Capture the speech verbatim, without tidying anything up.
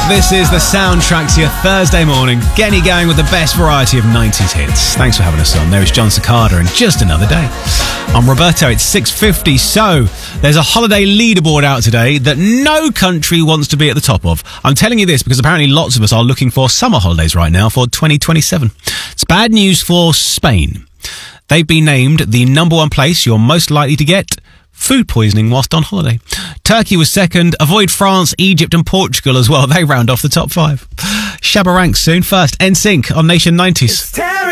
This is the soundtrack to your Thursday morning, getting you going with the best variety of nineties hits. Thanks for having us on. There is John Cicada and Just Another Day. I'm Roberto. It's six fifty. So, there's a holiday leaderboard out today that no country wants to be at the top of. I'm telling you this because apparently lots of us are looking for summer holidays right now for twenty twenty-seven. It's bad news for Spain. They've been named the number one place you're most likely to get food poisoning whilst on holiday. Turkey was second. Avoid France, Egypt and Portugal as well. They round off the top five. Shabba ranks soon. First, N Sync on Nation nineties.